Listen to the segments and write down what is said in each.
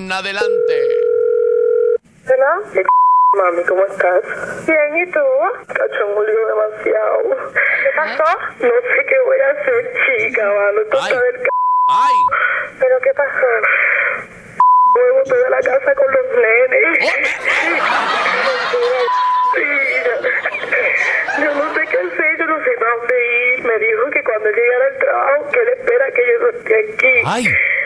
Adelante. ¿Hola? Mami, ¿cómo estás? Bien, ¿y tú? Cacho, murió demasiado. ¿Qué pasó? No sé qué voy a hacer, chica, mano. Esto está del ¡Ay! ¿Pero qué pasó? Luego estoy de la casa con los nenes. Yo no sé qué hacer, yo no sé para dónde ir. Me dijo que cuando llegara al trabajo, que él espera que yo no esté aquí. ¡Ay!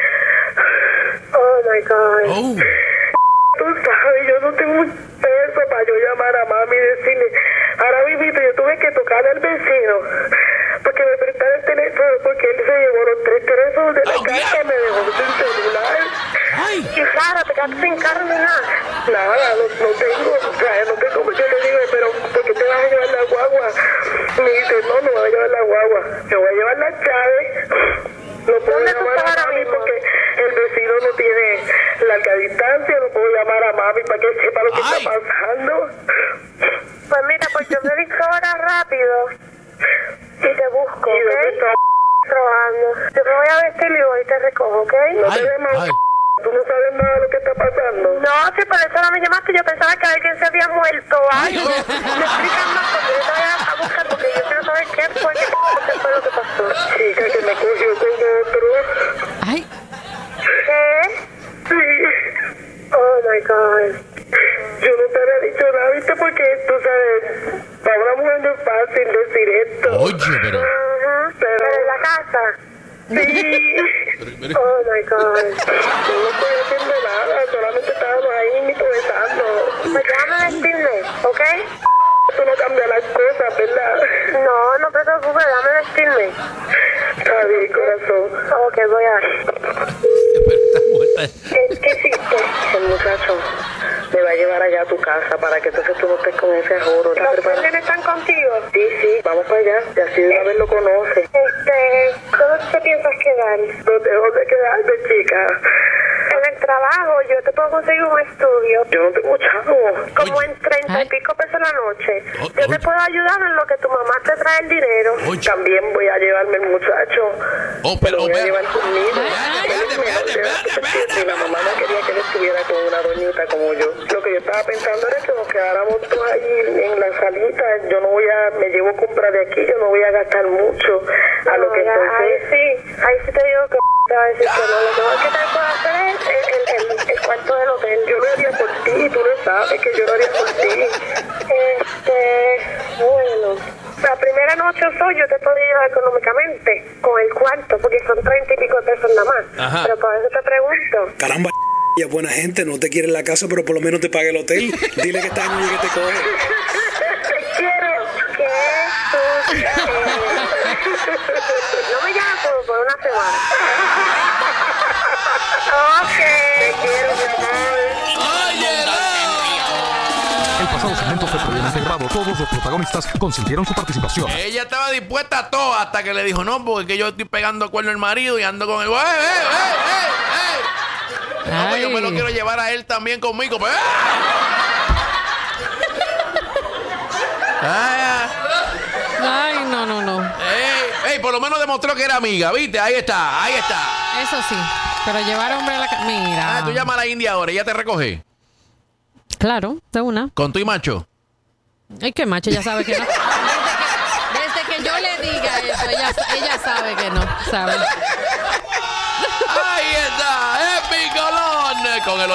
Oh, my God. ¡Oh! Tú sabes, yo no tengo un peso para yo llamar a mami y decirle. Ahora mismo yo tuve que tocarle al vecino porque me prestara el teléfono, porque él se llevó los 3 teléfonos de la casa, me dejó sin celular. ¡Ay! Y Sara, te quedaste sin carro ni nada. Nada, no tengo, o sea, no tengo, yo le digo, pero ¿por qué te vas a llevar la guagua? Me dice, no me voy a llevar la guagua, me voy a llevar la llave. No puedo llamar a mami porque el vecino no tiene larga distancia, no puedo llamar a mami para que sepa lo que está pasando. Pues mira, pues yo me dijo ahora rápido y te busco, ¿ok? ¿Y dónde estás trabajando? Yo me voy a vestir y voy y te recojo, ¿ok? No te dejes. ¿Tú no sabes nada de lo que está pasando? No, si por eso no me llamaste, yo pensaba que alguien se había muerto o algo. Me explican más porque yo te voy a buscar porque yo quiero saber qué fue lo que pasó. Chica, que me cogió con otro. Ay. ¿Qué? Sí. Oh, my God. Yo no te había dicho nada, ¿viste? Porque tú sabes, para una mujer no es fácil decir esto. Oye, pero... Pero en la casa. Sí. Oh, my God. Yo no estoy haciendo nada, solamente estábamos ahí besando. Pues déjame vestirme, ¿ok? Eso no cambia las cosas, ¿verdad? No, no te preocupes, déjame vestirme. Está bien, corazón. Ok, voy a... ¿Qué hiciste? El muchacho me va a llevar allá a tu casa para que entonces tú no estés con ese joro. ¿Los nenes están contigo? Sí, vamos para allá. Y así de una vez lo conoce. ¿Dónde te piensas quedar? ¿Dónde quedarte, chica? En el trabajo, yo te puedo conseguir un estudio. Yo no tengo chavo. Como en 30 y pico pesos la noche. Yo te puedo ayudar en lo que tu mamá te trae el dinero. También voy a llevarme el muchacho. Pero lo voy a llevar conmigo. Mi mamá no quería que él estuviera con una doñita como yo. Lo que yo estaba pensando era que nos quedáramos todos allí en la salita. Yo no voy a, me llevo compra de aquí, yo no voy a gastar mucho. A lo que entonces... Ahí sí te digo que te va a decir que no. Lo mejor que te puedo hacer es el cuarto del hotel. Yo lo haría por ti, tú lo sabes que yo lo haría por ti. Bueno... La primera noche yo te podría ayudar económicamente con el cuarto, porque son 30 y pico de pesos nada más. Ajá. Pero por eso te pregunto. Caramba, ella es buena gente, no te quiere en la casa, pero por lo menos te paga el hotel. Dile que está en y que te coge. Quiero que tú... No me llames por una semana. Ok. Te quiero, mi amor. El pasado segmento fue previamente grabado. Todos los protagonistas consintieron su participación. Ella estaba dispuesta a todo hasta que le dijo, no, porque yo estoy pegando cuerno al marido y ando con el... No, pues yo me lo quiero llevar a él también conmigo. Pues. Ay, no. Ey, por lo menos demostró que era amiga, ¿viste? Ahí está. Eso sí, pero llevar hombre a la casa... Mira. Tú llamas a la India ahora, ella te recoge. Claro, de una. ¿Con tu y macho? Ay, que macho, ya sabe que no. Desde que yo le diga eso, ella sabe que no, ¿sabes?